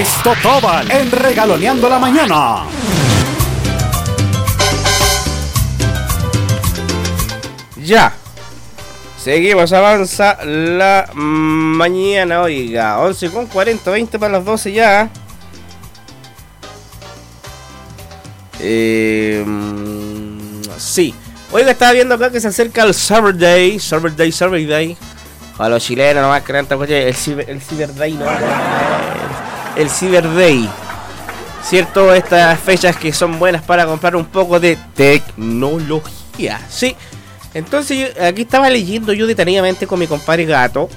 Totoban en Regaloneando la Mañana. Ya. Seguimos, avanza la mañana, oiga. 11:40, 20 para las 12 ya. Sí. Oiga, estaba viendo acá que se acerca el Cyber Day. A los chilenos nomás que el Cyber Day, no. El Cyber Day. Cierto, estas fechas que son buenas para comprar un poco de tecnología. Sí. Entonces aquí estaba leyendo yo detenidamente con mi compadre Gato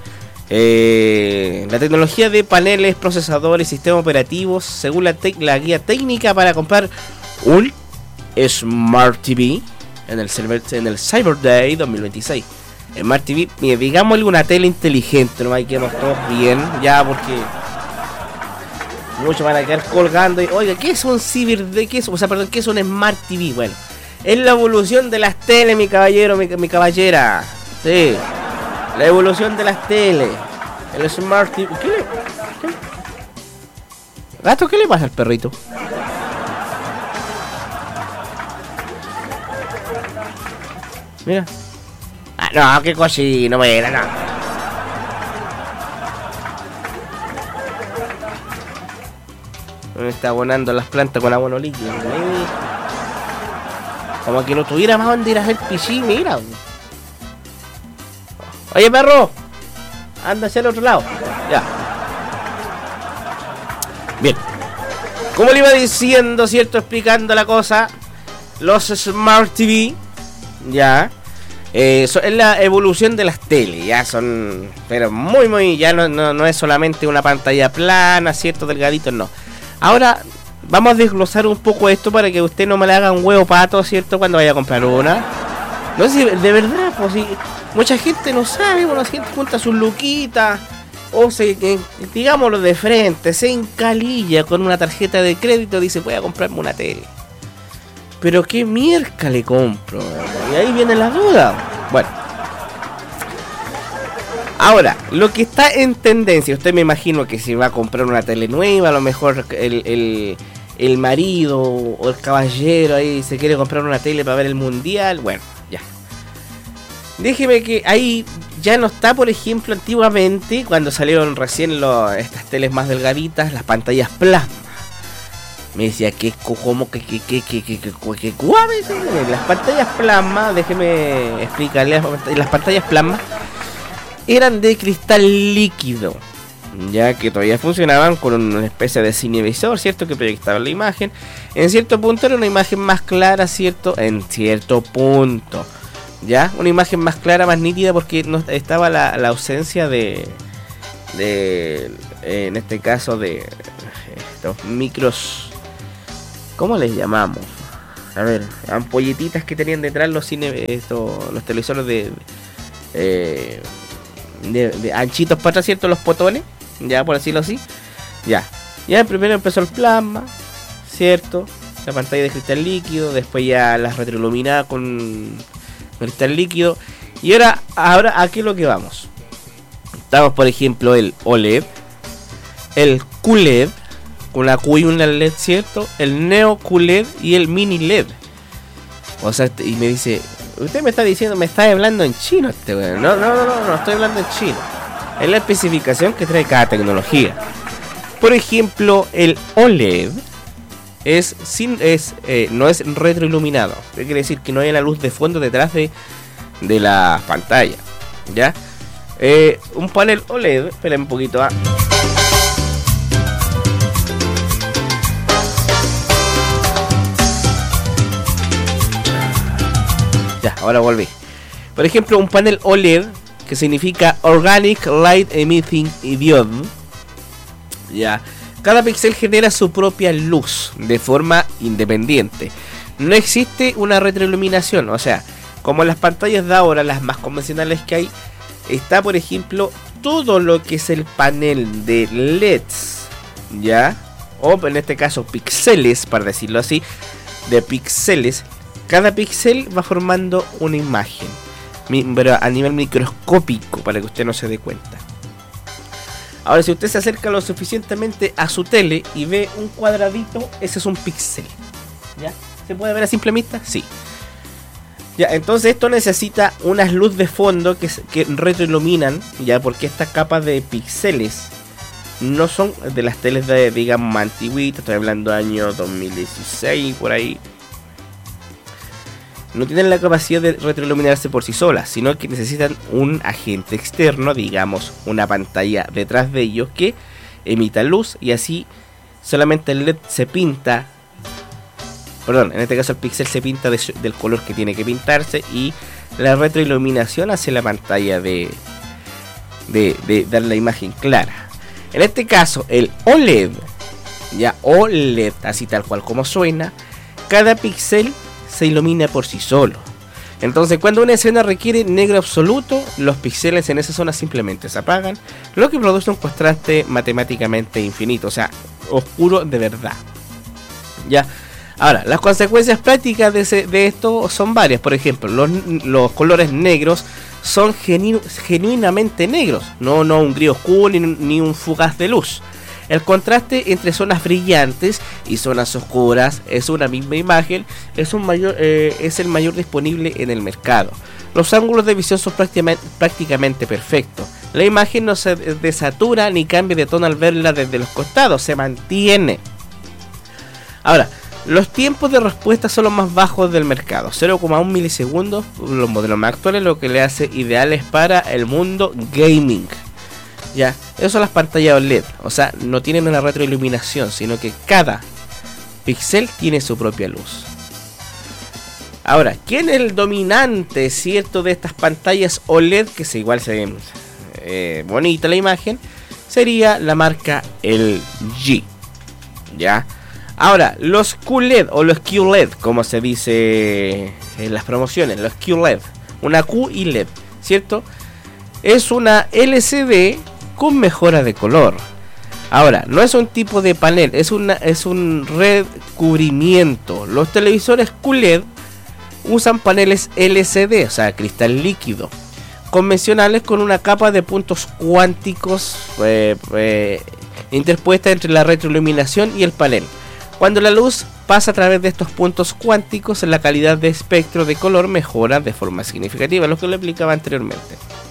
la tecnología de paneles, procesadores, sistemas operativos según la guía técnica para comprar un Smart TV en el Cyber Day 2026. Smart TV, digámosle una tele inteligente, no hay que nos todos bien, ya porque muchos van a quedar colgando y, oiga, ¿qué es un Cyber Day? ¿Qué es un Smart TV? Bueno, es la evolución de las teles, mi caballero, mi caballera. Sí, la evolución de las teles. El Smart TV. ¿Qué? Gato, ¿qué le pasa al perrito? Mira. Ah, no, qué cochino, mira, no. Me está abonando las plantas con abono líquido. Como que no tuviera más donde ir a hacer pichí, mira. Oye, perro, anda hacia el otro lado. Ya. Bien. Como le iba diciendo, ¿cierto? Explicando la cosa. Los Smart TV, ya. Es la evolución de las teles, ya son, pero muy, ya no es solamente una pantalla plana, cierto, delgadito, no. Ahora vamos a desglosar un poco esto para que usted no me le haga un huevo pato, cierto, cuando vaya a comprar una. No sé si de verdad, pues si mucha gente no sabe, bueno, la gente junta sus luquitas o digámoslo de frente, se encalilla con una tarjeta de crédito, dice voy a comprarme una tele. Pero qué mierda le compro. Y ahí viene la duda. Bueno. Ahora, lo que está en tendencia, usted me imagino que si va a comprar una tele nueva, a lo mejor el marido o el caballero ahí se quiere comprar una tele para ver el mundial. Bueno, ya. Déjeme que ahí ya no está, por ejemplo, antiguamente, cuando salieron recién estas teles más delgaditas, las pantallas plasma. Me decía que las pantallas plasma, déjeme explicarle, las pantallas plasma eran de cristal líquido, ya que todavía funcionaban con una especie de cinevisor, cierto, que proyectaba la imagen. En cierto punto era una imagen más clara, cierto, en cierto punto, ya, una imagen más clara, más nítida, porque no estaba la ausencia de en este caso de estos micros. ¿Cómo les llamamos? A ver, ampolletitas que tenían detrás los televisores de anchitos para atrás, ¿cierto? Los potones, ya por decirlo así. Ya primero empezó el plasma, ¿cierto? La pantalla de cristal líquido, después ya las retroiluminadas con cristal líquido. Y ahora ¿a qué es lo que vamos? Estamos, por ejemplo, el OLED, el QLED, con la Q y una LED, ¿cierto? El Neo QLED y el Mini LED. O sea, y me dice, usted me está diciendo, me está hablando en chino este weón. No, estoy hablando en chino. Es la especificación que trae cada tecnología. Por ejemplo, el OLED no es retroiluminado. ¿Qué quiere decir? Que no hay la luz de fondo detrás de la pantalla, ¿ya? Un panel OLED, esperen un poquito, Ya, ahora volví. Por ejemplo, un panel OLED, que significa Organic Light Emitting Diode, ya, cada píxel genera su propia luz de forma independiente. No existe una retroiluminación, o sea, como en las pantallas de ahora, las más convencionales que hay, está, por ejemplo, todo lo que es el panel de LEDs, ya, o en este caso píxeles, para decirlo así, de píxeles. Cada píxel va formando una imagen, pero a nivel microscópico, para que usted no se dé cuenta. Ahora, si usted se acerca lo suficientemente a su tele y ve un cuadradito, ese es un píxel. ¿Ya? ¿Se puede ver a simple vista? Sí. Ya, entonces esto necesita unas luz de fondo que retroiluminan, ya, porque estas capas de píxeles no son de las teles de, digamos, más antiguitas. Estoy hablando de año 2016, por ahí. No tienen la capacidad de retroiluminarse por sí solas, sino que necesitan un agente externo, digamos, una pantalla detrás de ellos que emita luz, y así solamente el LED se pinta. Perdón, en este caso el píxel se pinta del color que tiene que pintarse, y la retroiluminación hace la pantalla de dar la imagen clara. En este caso el OLED, ya OLED, así tal cual como suena, cada píxel se ilumina por sí solo. Entonces, cuando una escena requiere negro absoluto, los píxeles en esa zona simplemente se apagan, lo que produce un contraste matemáticamente infinito, o sea, oscuro de verdad. Ya. Ahora, las consecuencias prácticas de esto son varias. Por ejemplo, los colores negros son genuinamente negros, no un gris oscuro ni un fugaz de luz. El contraste entre zonas brillantes y zonas oscuras es una misma imagen, es el mayor disponible en el mercado. Los ángulos de visión son prácticamente perfectos. La imagen no se desatura ni cambia de tono al verla desde los costados, se mantiene. Ahora, los tiempos de respuesta son los más bajos del mercado, 0,1 milisegundos, los modelos más actuales, lo que le hace ideales para el mundo gaming. Ya, eso son las pantallas OLED, o sea, no tienen una retroiluminación, sino que cada píxel tiene su propia luz. Ahora, ¿quién es el dominante, cierto, de estas pantallas OLED? Que igual se ven bonita la imagen, sería la marca LG. Ya. Ahora, los QLED o los QLED, como se dice en las promociones, los QLED, una Q y LED, ¿cierto? Es una LCD con mejora de color. Ahora, no es un tipo de panel, es un recubrimiento. Los televisores QLED usan paneles LCD, o sea, cristal líquido, convencionales con una capa de puntos cuánticos interpuesta entre la retroiluminación y el panel. Cuando la luz pasa a través de estos puntos cuánticos, la calidad de espectro de color mejora de forma significativa, lo que lo explicaba anteriormente.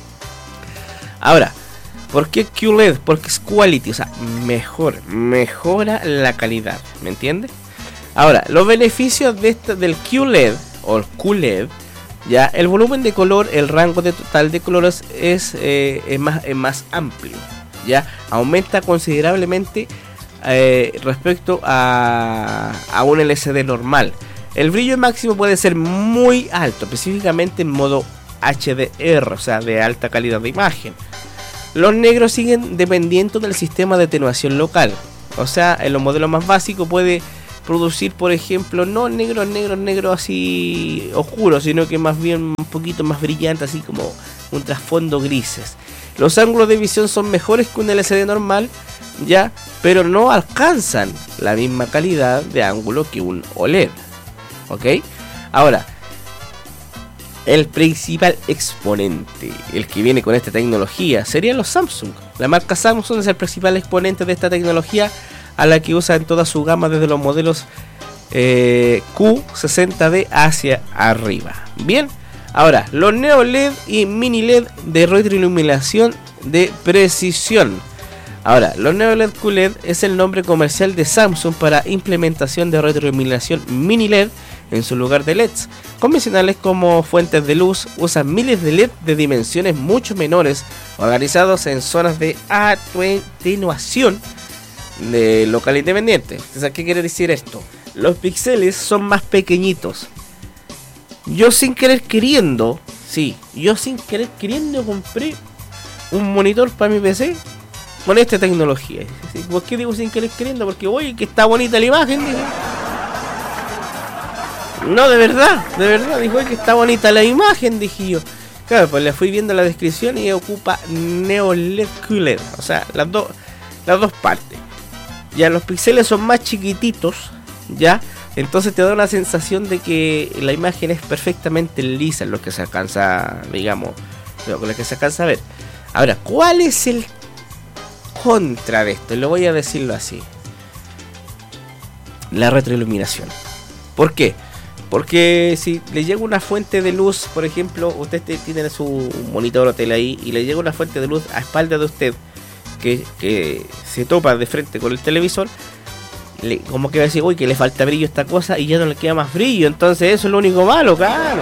Ahora, ¿por qué QLED? Porque es quality, o sea, mejora la calidad, ¿me entiendes? Ahora, los beneficios del QLED o QLED, ya, el volumen de color, el rango total de colores es más amplio, ya, aumenta considerablemente respecto a un LCD normal. El brillo máximo puede ser muy alto, específicamente en modo HDR, o sea, de alta calidad de imagen. Los negros siguen dependiendo del sistema de atenuación local, o sea, en los modelos más básicos puede producir, por ejemplo, no negro así oscuro, sino que más bien un poquito más brillante, así como un trasfondo grises. Los ángulos de visión son mejores que un LCD normal, ya, pero no alcanzan la misma calidad de ángulo que un OLED. ¿Ok? Ahora, el principal exponente, el que viene con esta tecnología, serían los Samsung. La marca Samsung es el principal exponente de esta tecnología, a la que usa en toda su gama desde los modelos Q60D hacia arriba. Bien, ahora, los Neo LED y Mini LED de retroiluminación de precisión. Ahora, los Neo LED QLED es el nombre comercial de Samsung para implementación de retroiluminación Mini LED en su lugar de LEDs. Convencionales como fuentes de luz usan miles de LED de dimensiones mucho menores, organizados en zonas de atenuación de local independiente. Entonces, ¿qué quiere decir esto? Los píxeles son más pequeñitos. Yo sin querer queriendo compré un monitor para mi PC con esta tecnología. ¿Por qué digo sin querer queriendo? Porque oye, que está bonita la imagen, digo. No, de verdad, dijo que está bonita la imagen, dije yo. Claro, pues le fui viendo la descripción y ocupa Neo LED QLED, o sea, las dos partes. Ya los píxeles son más chiquititos, ya, entonces te da una sensación de que la imagen es perfectamente lisa, en lo que se alcanza, digamos, lo que se alcanza a ver. Ahora, ¿cuál es contra de esto, y lo voy a decirlo así: la retroiluminación. ¿Por qué? Porque si le llega una fuente de luz, por ejemplo, usted tiene su monitor o tele ahí y le llega una fuente de luz a espalda de usted que se topa de frente con el televisor, como que va a decir, uy, que le falta brillo a esta cosa y ya no le queda más brillo. Entonces eso es lo único malo, claro.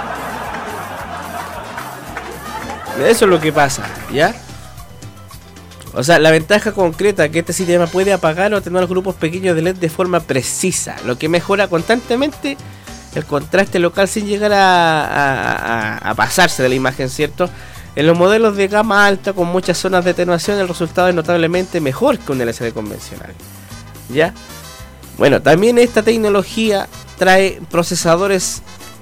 Eso es lo que pasa, ¿ya? O sea, la ventaja concreta que este sistema puede apagar o tener grupos pequeños de LED de forma precisa, lo que mejora constantemente el contraste local sin llegar a pasarse de la imagen, ¿cierto? En los modelos de gama alta con muchas zonas de atenuación el resultado es notablemente mejor que un LCD convencional, ¿ya? Bueno, también esta tecnología trae procesadores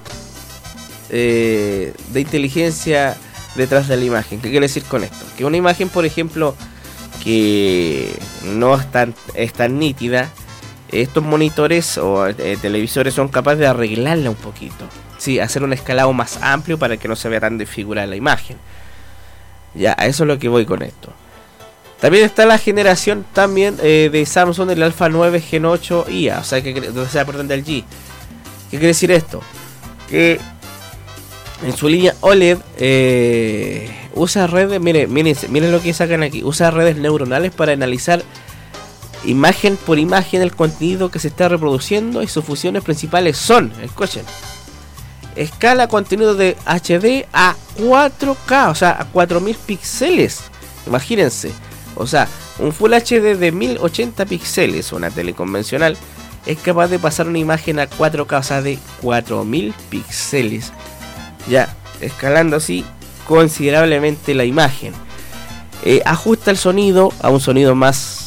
de inteligencia detrás de la imagen. ¿Qué quiere decir con esto? Que una imagen, por ejemplo, que no es tan nítida, estos monitores o televisores son capaces de arreglarla un poquito, sí, hacer un escalado más amplio para que no se vea tan desfigurada la imagen. Ya, a eso es lo que voy con esto. También está la generación también de Samsung, el Alpha 9 Gen 8 IA, o sea, perdón, del G. ¿Qué quiere decir esto? Que en su línea OLED usa redes, miren lo que sacan aquí, usa redes neuronales para analizar imagen por imagen el contenido que se está reproduciendo, y sus funciones principales son, escuchen, escala contenido de HD a 4K, o sea, a 4000 píxeles, imagínense, o sea, un Full HD de 1080 píxeles, una tele convencional, es capaz de pasar una imagen a 4K, o sea, de 4000 píxeles, ya, escalando así considerablemente la imagen. Ajusta el sonido a un sonido más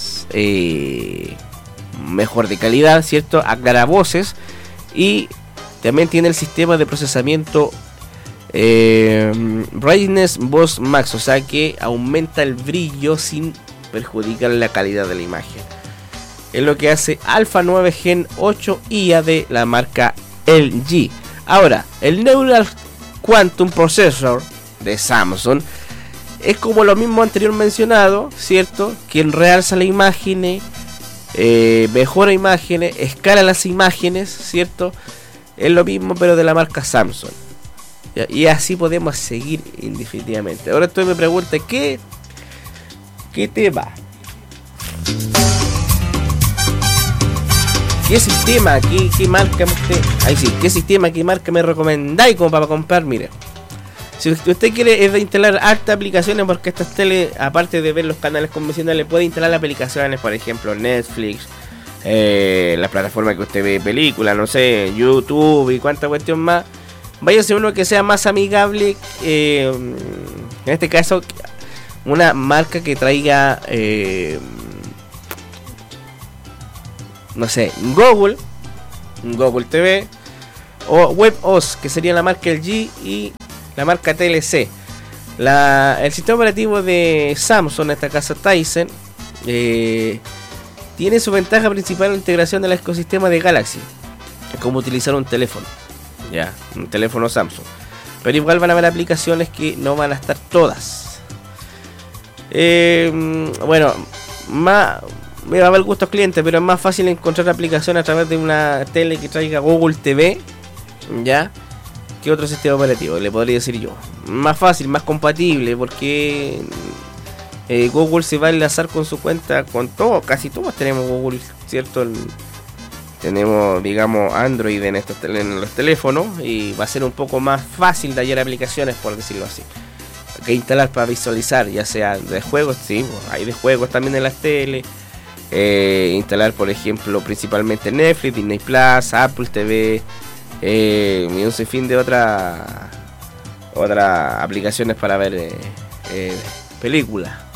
mejor de calidad, ¿cierto? Aclara voces y también tiene el sistema de procesamiento Brightness Boss Max, o sea que aumenta el brillo sin perjudicar la calidad de la imagen. Es lo que hace Alpha 9 Gen 8 IA de la marca LG. Ahora, el Neural Quantum Processor de Samsung es como lo mismo anterior mencionado, ¿cierto? Quien realza las imágenes, mejora imágenes, escala las imágenes, ¿cierto? Es lo mismo pero de la marca Samsung. Y así podemos seguir indefinitivamente. Ahora usted me pregunta, ¿qué tema? ¿Qué sistema? ¿Qué marca usted? Ahí sí, ¿qué sistema, qué marca me recomendáis como para comprar? Mire, si usted quiere instalar hartas aplicaciones, porque estas tele, aparte de ver los canales convencionales, puede instalar aplicaciones, por ejemplo, Netflix, las plataformas que usted ve películas, no sé, YouTube y cuánta cuestión más. Váyase uno que sea más amigable, en este caso, una marca que traiga, no sé, Google TV, o WebOS, que sería la marca LG, y la marca TLC. El sistema operativo de Samsung, en esta casa Tizen, tiene su ventaja principal en la integración del ecosistema de Galaxy. Es como utilizar un teléfono, ya, un teléfono Samsung. Pero igual van a haber aplicaciones que no van a estar todas. Bueno, va a haber gustos clientes, pero es más fácil encontrar aplicaciones a través de una tele que traiga Google TV, ya, que otro sistema operativo, le podría decir yo. Más fácil, más compatible, porque Google se va a enlazar con su cuenta con todo, casi todos tenemos Google, ¿cierto? Tenemos, digamos, Android en los teléfonos, y va a ser un poco más fácil de hallar aplicaciones, por decirlo así, que instalar para visualizar, ya sea de juegos, sí, hay de juegos también en las teles. Instalar, por ejemplo, principalmente Netflix, Disney Plus, Apple TV, y un sinfín de otras aplicaciones para ver películas.